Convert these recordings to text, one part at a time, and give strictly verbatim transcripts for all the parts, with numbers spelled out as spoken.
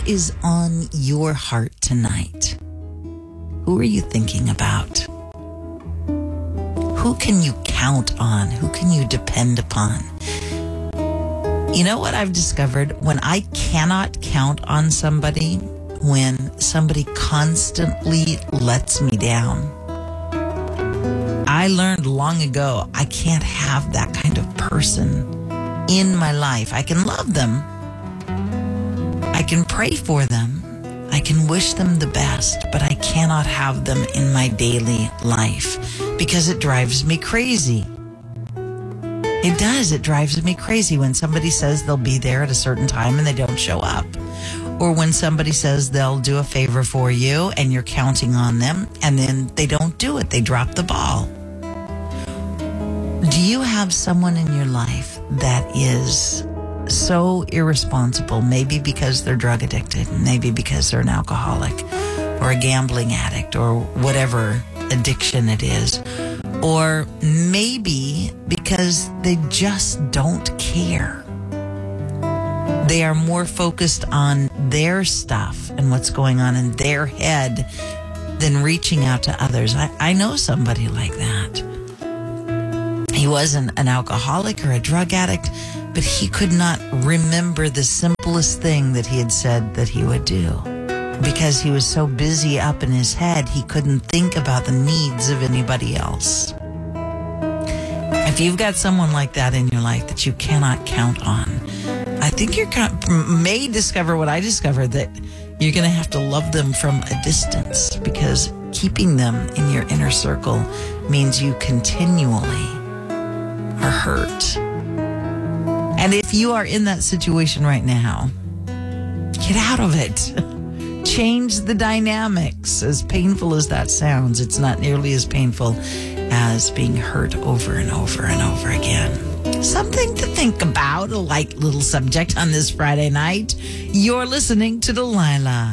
is on your heart tonight? Who are you thinking about? Who can you count on? Who can you depend upon? You know what I've discovered? When I cannot count on somebody, when somebody constantly lets me down, I learned long ago I can't have that kind of person in my life. I can love them. I can pray for them. I can wish them the best, but I cannot have them in my daily life because it drives me crazy. It does. It drives me crazy when somebody says they'll be there at a certain time and they don't show up. Or when somebody says they'll do a favor for you and you're counting on them and then they don't do it. They drop the ball. Do you have someone in your life that is so irresponsible, maybe because they're drug addicted, maybe because they're an alcoholic or a gambling addict or whatever addiction it is, or maybe because they just don't care? They are more focused on their stuff and what's going on in their head than reaching out to others. I, I know somebody like that. He wasn't an alcoholic or a drug addict, but he could not remember the simplest thing that he had said that he would do. Because he was so busy up in his head, he couldn't think about the needs of anybody else. If you've got someone like that in your life that you cannot count on, I think you may discover what I discovered, that you're going to have to love them from a distance, because keeping them in your inner circle means you continually are hurt. And if you are in that situation right now, get out of it. Change the dynamics. As painful as that sounds, it's not nearly as painful as being hurt over and over and over again. Something to think about, a light little subject on this Friday night. You're listening to Delilah.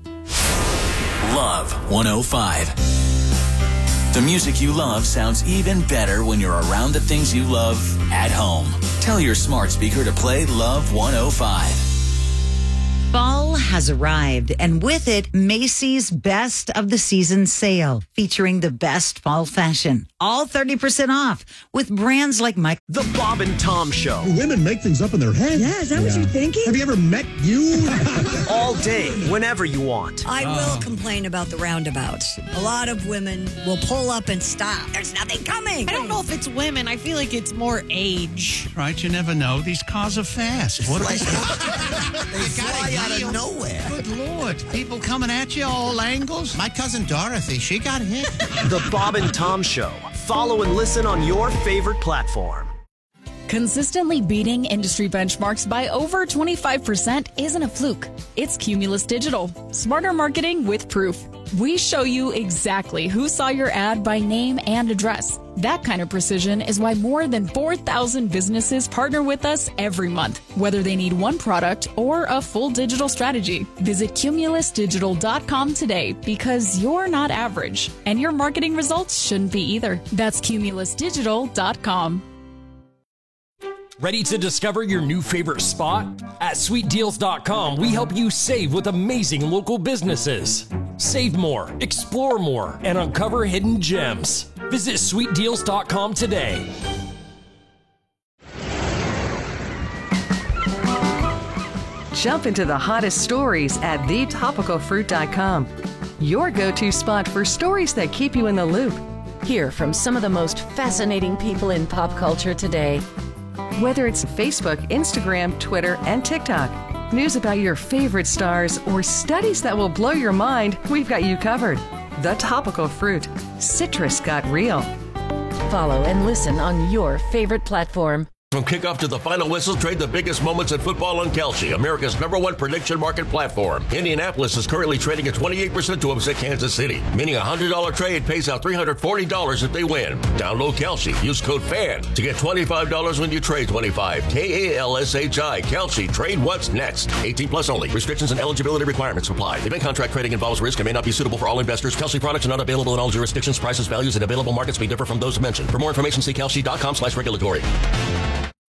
Love one oh five. The music you love sounds even better when you're around the things you love at home. Tell your smart speaker to play Love one oh five. Fall has arrived, and with it, Macy's Best of the Season sale, featuring the best fall fashion. All thirty percent off, with brands like Mike. The Bob and Tom Show. Women make things up in their head. Yeah, is that yeah. what you're thinking? Have you ever met you? All day, whenever you want. I will uh. complain about the roundabouts. A lot of women will pull up and stop. There's nothing coming. I don't know if it's women. I feel like it's more age. Right, you never know. These cars are fast. What are they? They fly out of nowhere. Good Lord. People coming at you all angles. My cousin Dorothy, she got hit. The Bob and Tom Show. Follow and listen on your favorite platform. Consistently beating industry benchmarks by over twenty-five percent isn't a fluke. It's Cumulus Digital. Smarter marketing with proof. We show you exactly who saw your ad by name and address. That kind of precision is why more than four thousand businesses partner with us every month, whether they need one product or a full digital strategy. Visit cumulus digital dot com today, because you're not average, and your marketing results shouldn't be either. That's cumulus digital dot com. Ready to discover your new favorite spot? At sweet deals dot com, we help you save with amazing local businesses. Save more, explore more, and uncover hidden gems. Visit sweet deals dot com today. Jump into the hottest stories at the topical fruit dot com. Your go-to spot for stories that keep you in the loop. Hear from some of the most fascinating people in pop culture today. Whether it's Facebook, Instagram, Twitter, and TikTok, news about your favorite stars, or studies that will blow your mind, we've got you covered. The Topical Fruit. Citrus got real. Follow and listen on your favorite platform. From kickoff to the final whistle, trade the biggest moments in football on Kalshi, America's number one prediction market platform. Indianapolis is currently trading at twenty-eight percent to upset Kansas City, meaning a one hundred dollars trade pays out three hundred forty dollars if they win. Download Kalshi. Use code FAN to get twenty-five dollars when you trade twenty-five. K A L S H I. Kalshi. Trade what's next. eighteen plus only. Restrictions and eligibility requirements apply. Event contract trading involves risk and may not be suitable for all investors. Kalshi products are not available in all jurisdictions. Prices, values, and available markets may differ from those mentioned. For more information, see kalshi dot com slash regulatory.